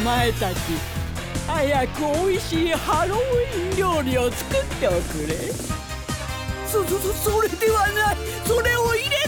前たち、早くおいしいハロウィン料理を作っておくれ。それではない。それを入れ